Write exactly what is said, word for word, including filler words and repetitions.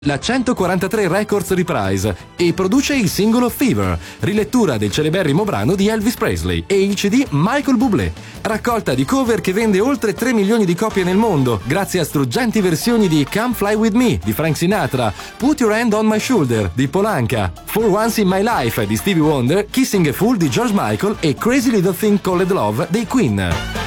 la centoquarantatré Records Reprise e produce il singolo Fever, rilettura del celeberrimo brano di Elvis Presley, e il C D Michael Bublé, raccolta di cover che vende oltre tre milioni di copie nel mondo grazie a struggenti versioni di Come Fly With Me di Frank Sinatra, Put Your Hand On My Shoulder di Paul Anka, For Once In My Life di Stevie Wonder, Kissing a Fool di George Michael e Crazy Little Thing Called Love dei Queen.